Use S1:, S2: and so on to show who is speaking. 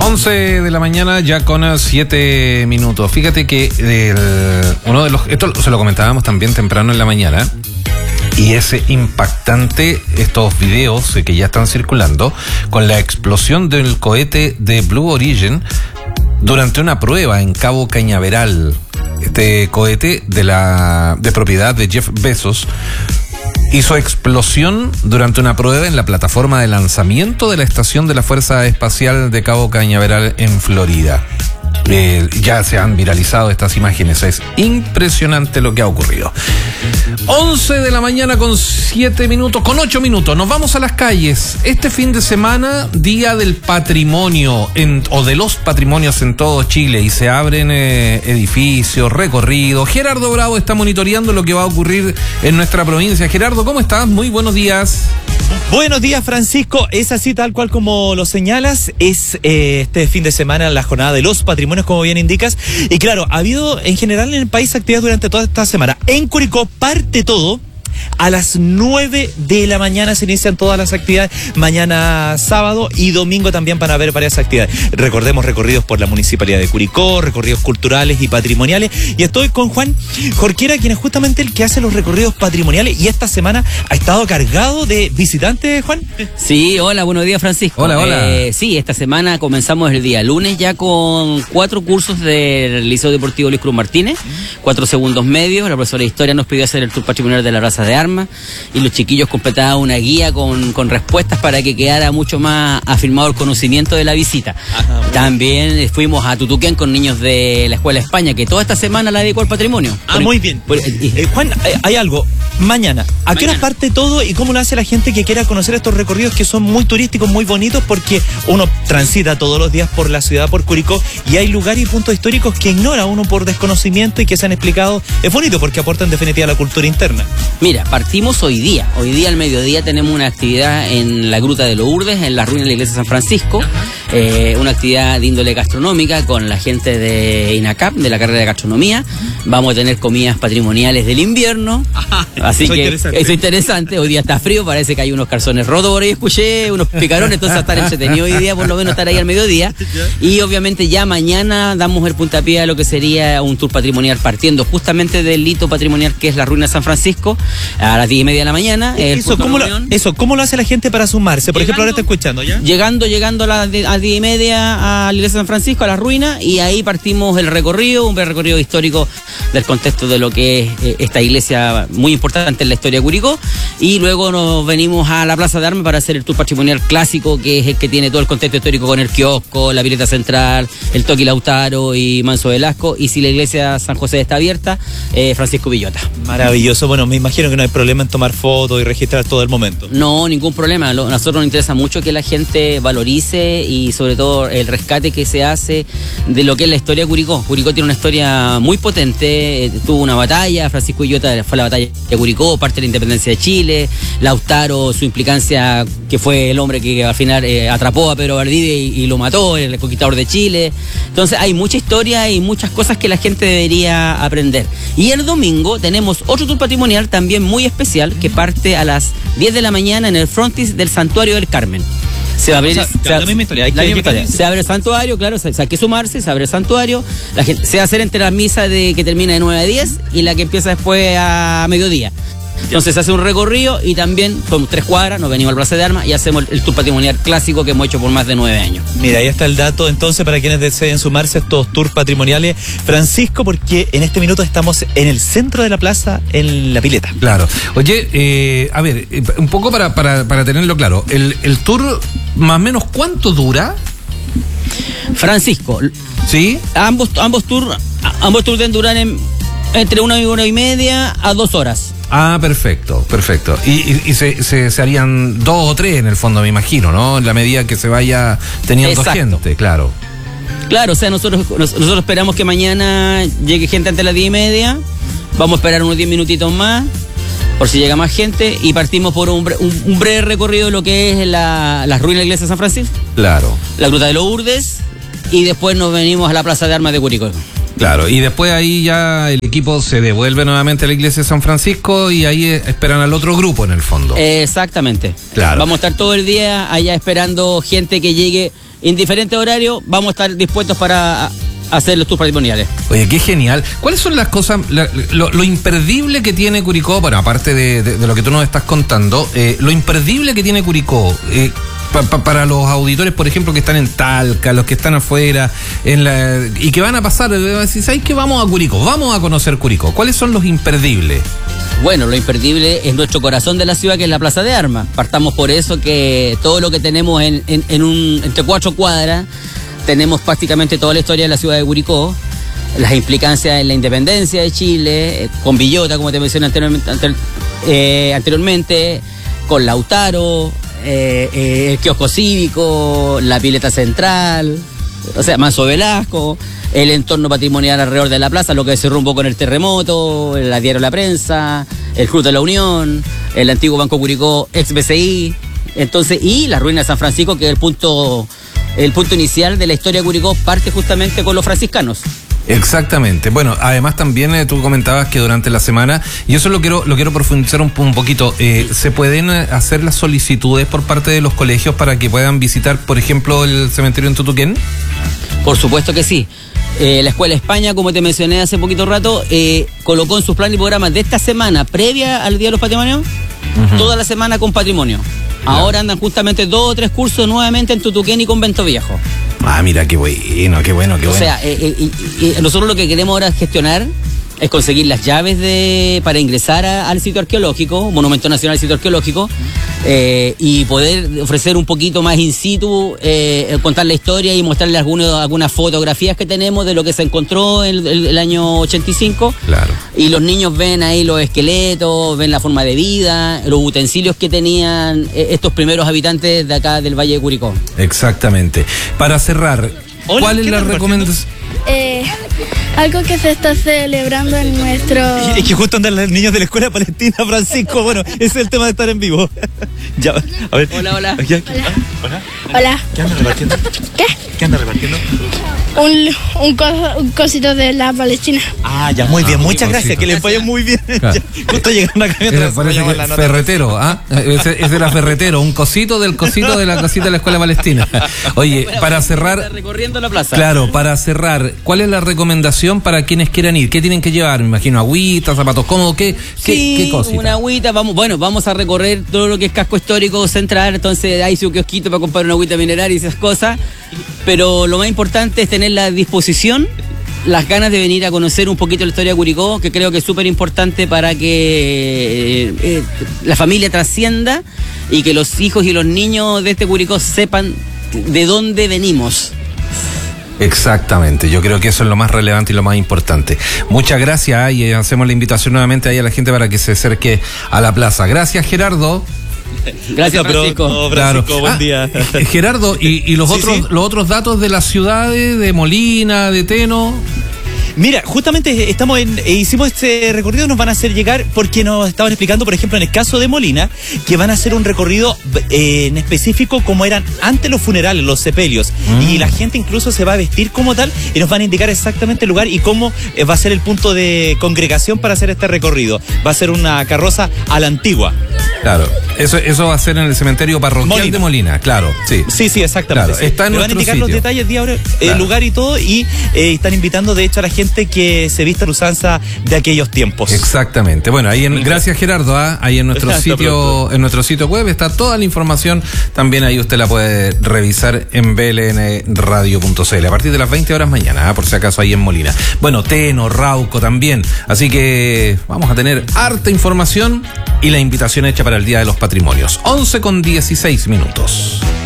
S1: 11 de la mañana ya con 7 minutos. Fíjate que uno de los, esto se lo comentábamos también temprano en la mañana, y es impactante estos videos que ya están circulando con la explosión del cohete de Blue Origin durante una prueba en Cabo Cañaveral. Este cohete de propiedad de Jeff Bezos hizo explosión durante una prueba en la plataforma de lanzamiento de la estación de la Fuerza Espacial de Cabo Cañaveral en Florida. Ya se han viralizado estas imágenes, es impresionante lo que ha ocurrido. 11 de la mañana con 7 minutos, con 8 minutos, nos vamos a las calles. Este fin de semana, Día del Patrimonio, o de los patrimonios en todo Chile, y se abren edificios, recorridos. Gerardo Bravo está monitoreando lo que va a ocurrir en nuestra provincia. Gerardo, ¿cómo estás? Muy buenos días.
S2: Buenos días, Francisco. Es así, tal cual como lo señalas. Es este fin de semana la jornada de los patrimonios, como bien indicas. Y claro, ha habido en general en el país actividades durante toda esta semana. En Curicó parte todo. A las 9 de la mañana se inician todas las actividades. Mañana sábado y domingo también van a haber varias actividades. Recordemos recorridos por la Municipalidad de Curicó, recorridos culturales y patrimoniales. Y estoy con Juan Jorquera, quien es justamente el que hace los recorridos patrimoniales. Y esta semana ha estado cargado de visitantes, Juan.
S3: Sí, hola, buenos días, Francisco.
S1: Hola.
S3: Sí, esta semana comenzamos el día lunes ya con 4 cursos del Liceo Deportivo Luis Cruz Martínez, 4 segundos medios. La profesora de Historia nos pidió hacer el tour patrimonial de la Plaza de Armas, y los chiquillos completaban una guía con respuestas para que quedara mucho más afirmado el conocimiento de la visita. También fuimos a Tutuquén con niños de la Escuela España, que toda esta semana la dedicó al patrimonio.
S2: Muy bien. Juan, hay algo. Mañana, ¿a qué hora parte todo y cómo lo hace la gente que quiera conocer estos recorridos que son muy turísticos, muy bonitos? Porque uno transita todos los días por la ciudad, por Curicó, y hay lugares y puntos históricos que ignora uno por desconocimiento y que se han explicado. Es bonito porque aportan en definitiva a la cultura interna.
S3: Mira, partimos hoy día. Hoy día al mediodía tenemos una actividad en la Gruta de Lourdes, en las ruinas de la iglesia de San Francisco. Una actividad de índole gastronómica con la gente de INACAP, de la carrera de gastronomía. Vamos a tener comidas patrimoniales del invierno. Así que eso es interesante. Hoy día está frío, parece que hay unos calzones rotos por ahí, escuché, unos picarones, entonces va a estar entretenido hoy día, por lo menos estar ahí al mediodía. Y obviamente ya mañana damos el puntapié a lo que sería un tour patrimonial partiendo justamente del hito patrimonial que es la ruina de San Francisco, a las 10:30 de la mañana.
S2: ¿Cómo lo hace la gente para sumarse? Por ejemplo, ahora está escuchando, ¿ya?
S3: Llegando a las 10:30 a la iglesia de San Francisco, a la ruina, y ahí partimos el recorrido, un recorrido histórico del contexto de lo que es esta iglesia muy importante en la historia de Curicó, y luego nos venimos a la Plaza de Armas para hacer el tour patrimonial clásico, que es el que tiene todo el contexto histórico con el kiosco, la pileta central, el Toki Lautaro y Manso Velasco, y si la iglesia San José está abierta, Francisco Villota.
S2: Maravilloso. Bueno, me imagino que no hay problema en tomar fotos y registrar todo el momento.
S3: No, ningún problema. A nosotros nos interesa mucho que la gente valorice y sobre todo el rescate que se hace de lo que es la historia de Curicó. Curicó tiene una historia muy potente, tuvo una batalla, Francisco Villota fue la batalla de Curicó, parte de la independencia de Chile, Lautaro, su implicancia, que fue el hombre que al final atrapó a Pedro Valdivia y lo mató, el conquistador de Chile. Entonces hay mucha historia y muchas cosas que la gente debería aprender. Y el domingo tenemos otro tour patrimonial también muy especial que parte a las 10 de la mañana en el frontis del Santuario del Carmen. Se va a abrir
S2: la misma historia.
S3: Se abre el santuario, claro, hay que sumarse, se abre el santuario, la gente se va a hacer entre la misa que termina de 9 a 10 y la que empieza después a mediodía. Entonces se hace un recorrido y también son 3 cuadras, nos venimos al Plaza de Armas y hacemos el tour patrimonial clásico que hemos hecho por más de 9 años.
S2: Mira, ahí está el dato entonces para quienes deseen sumarse a estos tours patrimoniales, Francisco, porque en este minuto estamos en el centro de la plaza, en la pileta.
S1: Claro. Oye, a ver, un poco para tenerlo claro, el tour más o menos ¿cuánto dura?
S3: Francisco,
S1: ¿sí?
S3: Ambos tours deben durar entre 1 hora y media a 2 horas.
S1: Ah, perfecto. Y se harían 2 o 3 en el fondo, me imagino, ¿no? En la medida que se vaya teniendo gente, claro.
S3: Claro, o sea, nosotros esperamos que mañana llegue gente antes de las 10:30. Vamos a esperar unos 10 minutitos más, por si llega más gente, y partimos por un breve recorrido de lo que es las ruinas de la iglesia de San Francisco.
S1: Claro.
S3: La Gruta de Lourdes, y después nos venimos a la Plaza de Armas de Curicó.
S1: Claro, y después ahí ya el equipo se devuelve nuevamente a la iglesia de San Francisco y ahí esperan al otro grupo en el fondo.
S3: Exactamente.
S1: Claro.
S3: Vamos a estar todo el día allá esperando gente que llegue indiferente horario, vamos a estar dispuestos para hacer los tours patrimoniales.
S1: Oye, qué genial. ¿Cuáles son las cosas, lo imperdible que tiene Curicó? Bueno, aparte de lo que tú nos estás contando, lo imperdible que tiene Curicó, para los auditores, por ejemplo, que están en Talca, los que están afuera, y que van a pasar, si sabéis que vamos a Curicó, vamos a conocer Curicó. ¿Cuáles son los imperdibles?
S3: Bueno, lo imperdible es nuestro corazón de la ciudad, que es la Plaza de Armas. Partamos por eso, que todo lo que tenemos entre 4 cuadras, tenemos prácticamente toda la historia de la ciudad de Curicó, las implicancias en la independencia de Chile, con Villota, como te mencioné anteriormente, con Lautaro, el kiosco cívico, la pileta central, o sea, Manso Velasco, el entorno patrimonial alrededor de la plaza, lo que se derrumbó con el terremoto, el diario La Prensa, el Club de la Unión, el antiguo Banco Curicó, ex BCI, entonces, y la ruina de San Francisco, que es el punto inicial de la historia de Curicó, parte justamente con los franciscanos.
S1: Exactamente. Bueno, además también tú comentabas que durante la semana, y eso lo quiero profundizar un poquito, ¿se pueden hacer las solicitudes por parte de los colegios para que puedan visitar, por ejemplo, el cementerio en Tutuquén?
S3: Por supuesto que sí. La Escuela España, como te mencioné hace poquito rato, colocó en sus planes y programas de esta semana, previa al Día de los Patrimonios, toda la semana con patrimonio. Ahora andan justamente 2 o 3 cursos nuevamente en Tutuquén y Convento Viejo.
S1: Ah, mira, qué bueno.
S3: O sea, nosotros lo que queremos ahora gestionar es conseguir las llaves para ingresar al sitio arqueológico, Monumento Nacional Sitio Arqueológico, y poder ofrecer un poquito más in situ, contar la historia y mostrarle algunas fotografías que tenemos de lo que se encontró en el año 85.
S1: Claro.
S3: Y los niños ven ahí los esqueletos, ven la forma de vida, los utensilios que tenían estos primeros habitantes de acá del Valle de Curicó.
S1: Exactamente. Para cerrar, ¿cuál es la recomendación?
S4: Algo que se está celebrando en nuestro...
S2: Es que justo andan los niños de la Escuela Palestina, Francisco. Bueno, ese es el tema de estar en vivo. Ya, a ver.
S3: Hola.
S4: Hola.
S2: Hola. ¿Qué anda repartiendo? ¿Qué anda repartiendo?
S4: Un cosito de la Palestina.
S2: Ah, ya, muy bien. Muchas gracias. Que les vaya muy bien.
S1: Claro.
S2: Justo llegaron acá.
S1: Parece que ferretero, ¿ah? Ese era ferretero. Un cosito del cosito de la cosita de la Escuela Palestina. Oye, para cerrar...
S3: Recorriendo la plaza.
S1: Claro, para cerrar, ¿cuál es la recomendación para quienes quieran ir? ¿Qué tienen que llevar? Me imagino agüita, zapatos cómodos, ¿qué cosita?
S3: Una agüita, vamos a recorrer todo lo que es casco histórico central, entonces hay su kiosquito para comprar una agüita mineral y esas cosas, pero lo más importante es tener la disposición, las ganas de venir a conocer un poquito la historia de Curicó, que creo que es súper importante para que la familia trascienda y que los hijos y los niños de este Curicó sepan de dónde venimos.
S1: Exactamente, yo creo que eso es lo más relevante y lo más importante. Muchas gracias y hacemos la invitación nuevamente ahí a la gente para que se acerque a la plaza. Gracias, Gerardo.
S3: Gracias, Francisco.
S2: Francisco, buen día.
S1: Gerardo, y los otros datos de las ciudades, de Molina, de Teno.
S2: Mira, justamente hicimos este recorrido, nos van a hacer llegar, porque nos estaban explicando, por ejemplo, en el caso de Molina, que van a hacer un recorrido en específico como eran antes los funerales, los sepelios, y la gente incluso se va a vestir como tal y nos van a indicar exactamente el lugar y cómo va a ser el punto de congregación para hacer este recorrido. Va a ser una carroza a la antigua.
S1: Claro, eso va a ser en el cementerio parroquial de Molina, claro, sí.
S2: Sí, exactamente.
S1: Claro, está en
S2: van a indicar
S1: sitio.
S2: Los detalles de ahora, el lugar y todo, y están invitando de hecho a la gente que se vista la usanza de aquellos tiempos.
S1: Exactamente. Bueno, gracias Gerardo, ahí en nuestro sitio web está toda la información, también ahí usted la puede revisar en blnradio.cl a partir de las 20 horas mañana, por si acaso ahí en Molina. Bueno, Teno, Rauco también, así que vamos a tener harta información y la invitación hecha para el Día de los Patrimonios. 11:16 minutos.